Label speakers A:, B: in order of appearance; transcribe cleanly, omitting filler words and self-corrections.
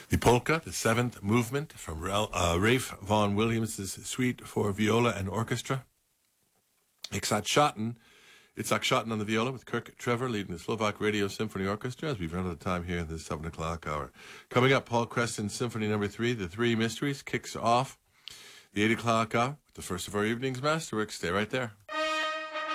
A: The polka, the seventh movement from Ralph Vaughan Williams' Suite for Viola and Orchestra. Itzhak Schotten on the viola with Kirk Trevor leading the Slovak Radio Symphony Orchestra as we've run out of time here in this 7 o'clock hour. Coming up, Paul Creston Symphony No. 3, The Three Mysteries, kicks off the 8 o'clock hour with the first of our evening's masterworks. Stay right there.